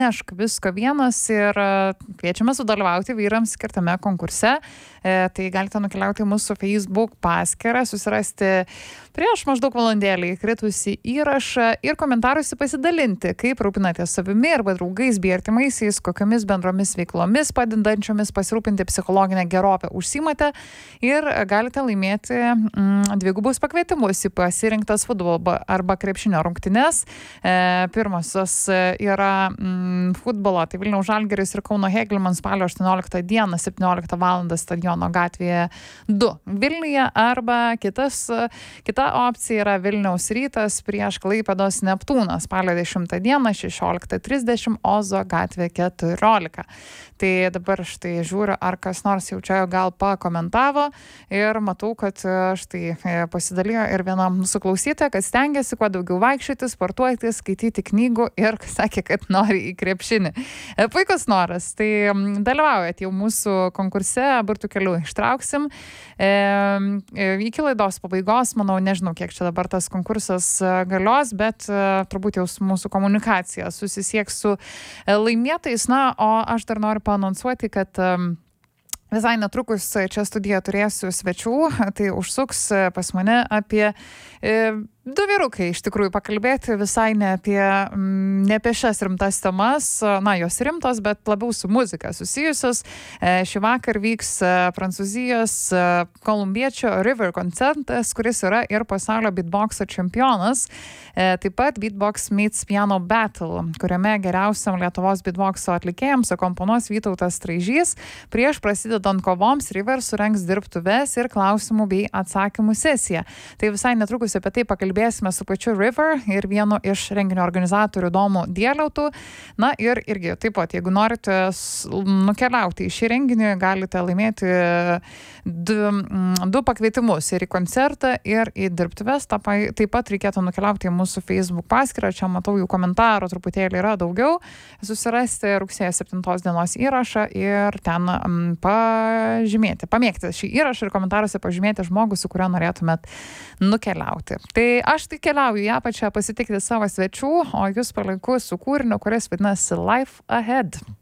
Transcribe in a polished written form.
Nešk visko vienas ir kviečiame sudalyvauti vyrams skirtame konkurse. Tai galite nukeliauti į mūsų Facebook paskyrą, susirasti prieš maždaug valandėlį įkritusi įrašą ir komentaruose pasidalinti, kaip rūpinatės savimi arba draugais bei artimaisiais, kokiamis bendromis veiklomis padedančiomis pasirūpinti psichologinę gerovę užsimate ir galite laimėti dvigubus pakvietimus į pasirinktas futbolo arba krepšinio rungtynes. Pirmosios yra futbolo, tai Vilniaus Žalgiris ir Kauno Hegelman spalio 18 dieną 17 val. Stadiono gatvėje 2 Vilniuje, arba kita opcija yra Vilniaus Rytas prieš Klaipėdos Neptūną spalio 10 dieną 16:30 Ozo gatvė 14. Tai dabar štai žiūriu, ar kas nors jau čia gal pakomentavo ir matau, kad štai pasidalijo ir viena mūsų klausytoja, kad stengiasi kuo daugiau vaikščioti, sportuoti, skaityti knygų ir sakė, kad nori į krepšinį. Puikus noras, tai dalyvaujat jau mūsų konkurse, burtų kelių ištrauksim. Iki laidos pabaigos, manau, nežinau, kiek čia dabar tas konkursas galios, bet turbūt jau mūsų komunikacija susisieks su laimėtais. Na, o aš dar noriu paanonsuoti, kad visai netrukus čia studijoje turėsiu svečių, tai užsuks pas mane apie du vyrukai iš tikrųjų pakalbėti visai ne apie šias rimtas temas, na, jos rimtos, bet labiau su muzika susijusios. Šį vakar vyks Prancūzijos kolumbiečio River koncertas, kuris yra ir pasaulio beatboxo čempionas. Taip pat Beatbox Meets Piano Battle, kuriame geriausiam Lietuvos beatboxo atlikėjams akomponuos Vytautas Traižys. Prieš prasidedant kovoms River surengs dirbtuves ir klausimų bei atsakymų sesiją. Tai visai netrukus apie tai pakalbėsime su pačiu River ir vienu iš renginio organizatorių Domu Dieliautu. Na ir irgi taip pat, jeigu norite nukeliauti į šį renginį, galite laimėti du pakvietimus ir į koncertą, ir į dirbtuves. Taip pat reikėtų nukeliauti į mūsų Facebook paskyrą. Čia matau jų komentarų truputėlį yra daugiau. Susirasti rugsėjo 7 dienos įrašą ir ten pamėgti šį įrašą ir komentaruose pažymėti žmogų, su kuriuo norėtumėt nukeliauti. Tai aš tai keliauju į apačią pasitikti savo svečių, o jūs palaiku su kūriniu, kuris vadinasi Life Ahead.